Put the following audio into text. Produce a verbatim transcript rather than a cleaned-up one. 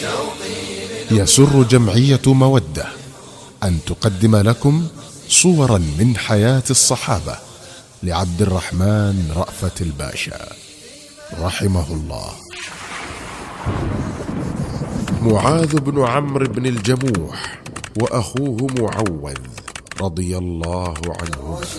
يسر جمعية مودة أن تقدم لكم صورا من حياة الصحابة لعبد الرحمن رأفت الباشا رحمه الله. معاذ بن عمرو بن الجموح وأخوه معوذ رضي الله عنهما